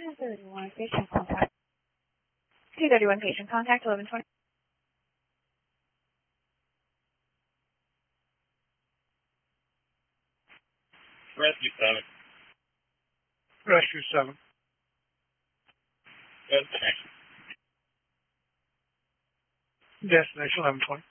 231 patient contact. 231 patient contact, 1120. Rescue 7. Rescue 7. Destination. Destination 1120.